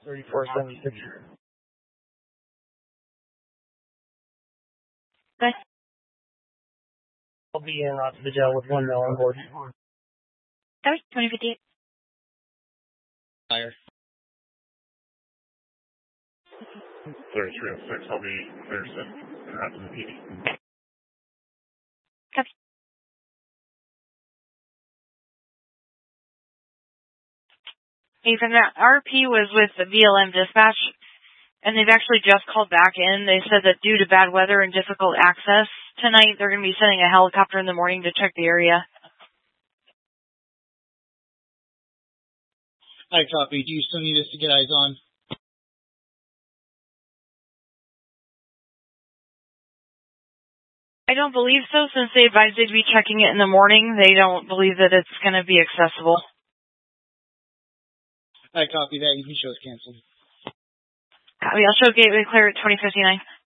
3476. Okay. I'll be in out to the jail with 1 mil on board. Copy. 2058. Fire. 3306, I'll be clear set out to the PD. Copy. Ethan, that RP was with the BLM dispatch, and they've actually just called back in. They said that due to bad weather and difficult access tonight, they're going to be sending a helicopter in the morning to check the area. I copy. Do you still need us to get eyes on? I don't believe so, since they advised they'd be checking it in the morning. They don't believe that it's going to be accessible. I copy that. You can show us canceled. Copy. I'll show gateway clear at 2059.